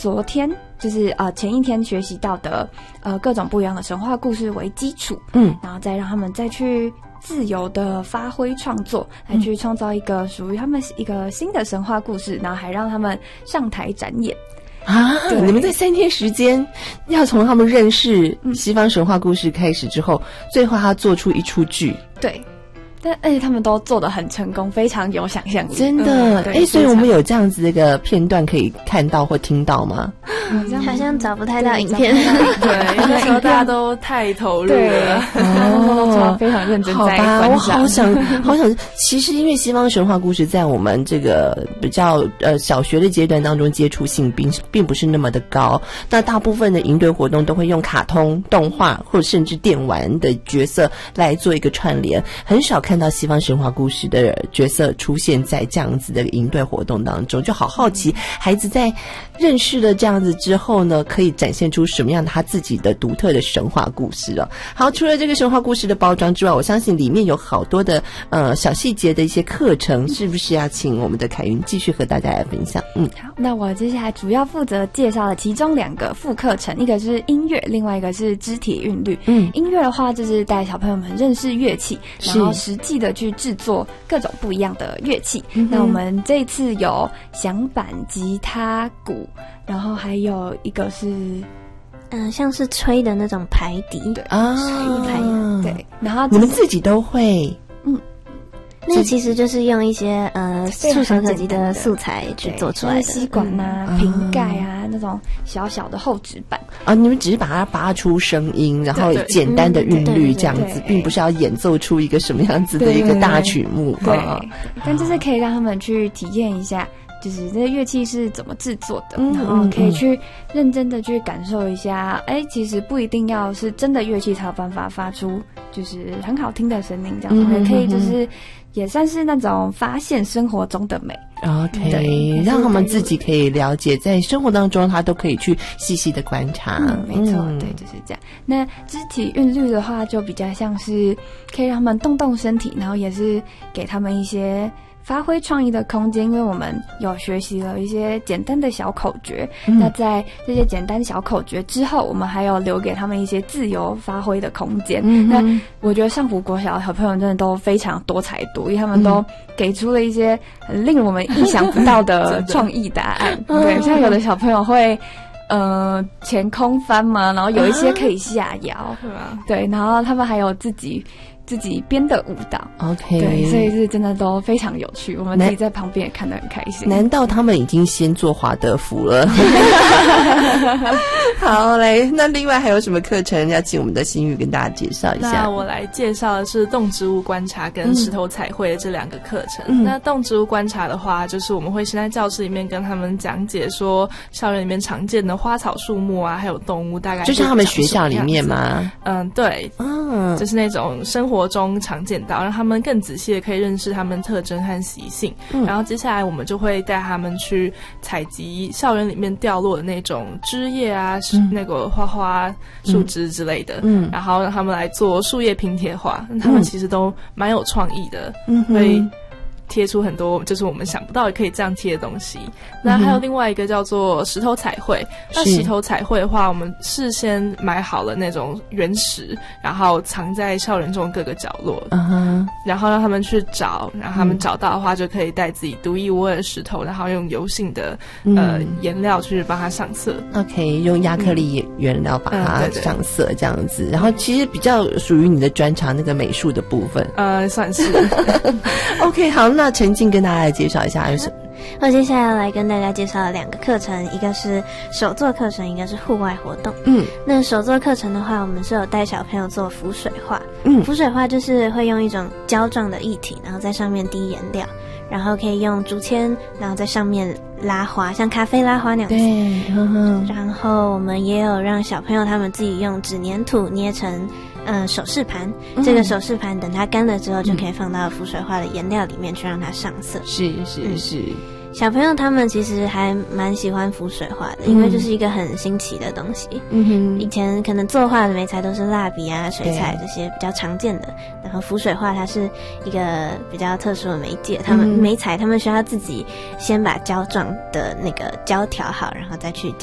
昨天就是前一天学习到的各种不一样的神话故事为基础，然后再让他们再去自由的发挥创作，来去创造一个属于他们一个新的神话故事，然后还让他们上台展演。 你们在3天时间要从他们认识西方神话故事开始之后，最后他做出一出剧。 对，但而且他们都做得很成功，非常有想象力， 真的。所以我们有这样子的一个片段可以看到或听到吗？ 好像找不太到影片。 对，那时候大家都太投入了， 非常认真在观赏。 好吧，我好想。其实因为西方神话故事在我们这个比较小学的阶段当中接触性并不是那么的高，那大部分的营队活动都会用卡通、动画或者甚至电玩的角色来做一个串联，很少看到西方神话故事的角色出现在这样子的营队活动当中，就好奇孩子在认识了这样子之后呢，可以展现出什么样的他自己的独特的神话故事哦。好，除了这个神话故事的包装之外，我相信里面有好多的小细节的一些课程，是不是要请我们的凯云继续和大家来分享？ 好，那我接下来主要负责介绍了其中2个副课程，一个是音乐，另外一个是肢体韵律。音乐的话就是带小朋友们认识乐器，然后实际的去制作各种不一样的乐器。那我们这一次有响板、吉他、鼓，然后还有一个是像是吹的那种排笛，对对，然后你们自己都会。 那其实就是用一些触手可及的素材去做出来的， 吸管啊、瓶盖啊，那种小小的厚纸板你们只是把它拔出声音，然后简单的韵律这样子，并不是要演奏出一个什么样子的一个大曲目。 对，但就是可以让他们去体验一下，就是这些乐器是怎么制作的，然后可以去认真的去感受一下，其实不一定要是真的乐器才有办法发出就是很好听的声音，这样可以就是也算是那种发现生活中的美。 OK， 让他们自己可以了解，在生活当中他都可以去细细的观察。 没错，对，就是这样。那肢体韵律的话，就比较像是可以让他们动动身体，然后也是给他们一些发挥创意的空间，因为我们有学习了一些简单的小口诀，那在这些简单小口诀之后，我们还有留给他们一些自由发挥的空间。那我觉得上福国小的小朋友真的都非常多才多艺，他们都给出了一些很令我们意想不到的创意答案。对，像有的小朋友会前空翻嘛，然后有一些可以下摇，对，然后他们还有自己编的舞蹈。 OK， 对，所以是真的都非常有趣，我们自己在旁边也看得很开心。 难道他们已经先做华德福了？好，来，那另外还有什么课程要请我们的新宇跟大家介绍一下？ 那我来介绍的是动植物观察跟石头彩绘的这2个课程。那动植物观察的话，就是我们会先在教室里面跟他们讲解说校园里面常见的花草树木啊，还有动物，大概就像他们学校里面吗？ 对，就是那种生活中常见到，让他们更仔细的可以认识他们特征和习性。然后接下来我们就会带他们去采集校园里面掉落的那种枝叶啊，那个花花树枝之类的，然后让他们来做树叶拼贴画。他们其实都蛮有创意的，会贴出很多就是我们想不到也可以这样贴的东西。那还有另外一个叫做石头彩绘。那石头彩绘的话，我们事先买好了那种原石，然后藏在校园中各个角落，然后让他们去找，然后他们找到的话就可以带自己独一无二的石头，然后用油性的颜料去帮它上色。 OK， 用亚克力原料把它上色这样子。然后其实比较属于你的专长那个美术的部分。 算是。 OK， 好，那陈静跟大家来介绍一下有什么。 我接下来来跟大家介绍2个课程，一个是手作课程，一个是户外活动。那手作课程的话，我们是有带小朋友做浮水画。浮水画就是会用一种胶状的液体，然后在上面滴颜料，然后可以用竹签，然后在上面拉花，像咖啡拉花那样子。对，然后我们也有让小朋友他们自己用纸粘土捏成手势盘。这个手势盘等它干了之后，就可以放到浮水画的颜料里面去让它上色。 是。 小朋友他们其实还蛮喜欢浮水画的，因为就是一个很新奇的东西。以前可能作画的媒材都是蜡笔啊、水彩这些比较常见的，然后浮水画它是一个比较特殊的媒介，他们媒材他们需要自己先把胶状的那个胶调好，然后再去